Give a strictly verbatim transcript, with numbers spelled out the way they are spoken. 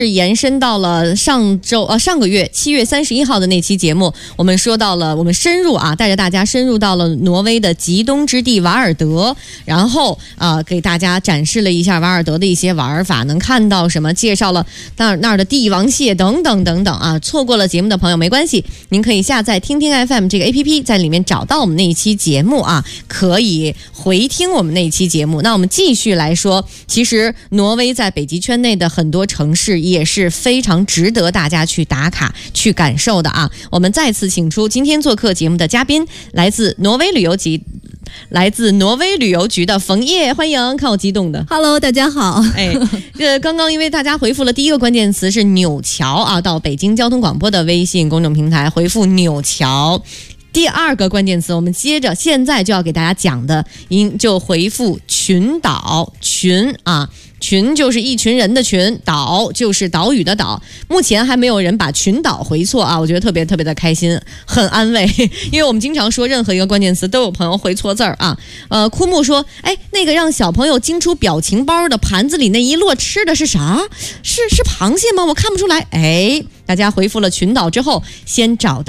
是延伸到了上周呃上个月七月三十一号的那期节目，我们说到了我们深入啊，带着大家深入到了挪威的极东之地瓦尔德，然后啊、呃、给大家展示了一下瓦尔德的一些玩法，能看到什么，介绍了那儿那儿的帝王蟹等等等等啊。错过了节目的朋友没关系，您可以下载听听 F M 这个 A P P， 在里面找到我们那一期节目啊，可以回听我们那一期节目。那我们继续来说，其实挪威在北极圈内的很多城市也是非常值得大家去打卡去感受的啊。我们再次请出今天做客节目的嘉宾，来自挪威旅游局来自挪威旅游局的冯烨，欢迎。看我激动的 Hello 大家好。 哎，这刚刚因为大家回复了第一个关键词是纽桥啊，到北京交通广播的微信公众平台回复纽桥，第二个关键词我们接着现在就要给大家讲的，应就回复群岛，群啊，群就是一群人的群，岛就是岛屿的岛。目前还没有人把群岛回错啊，我觉得特别特别的开心，很安慰，因为我们经常说任何一个关键词都有朋友回错字儿啊。呃，枯木说，哎，那个让小朋友惊出表情包的盘子里那一摞吃的是啥？是是螃蟹吗？我看不出来。哎，大家回复了群岛之后，先找到